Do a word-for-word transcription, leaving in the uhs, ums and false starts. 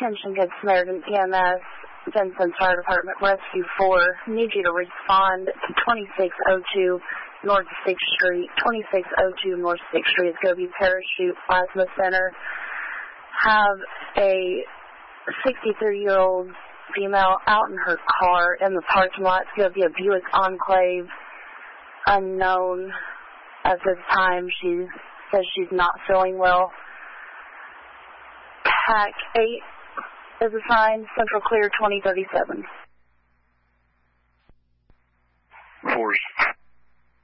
Attention Good Samaritan E M S, Vincent Fire Department Rescue four. Need you to respond to twenty-six oh two North sixth Street. twenty-six oh two North sixth Street is going to be Parachute Plasma Center. Have a sixty-three-year-old female out in her car in the parking lot. It's going to be a Buick Enclave, unknown at this time. She says she's not feeling well. Pack eight is assigned, Central Clear twenty thirty-seven. Force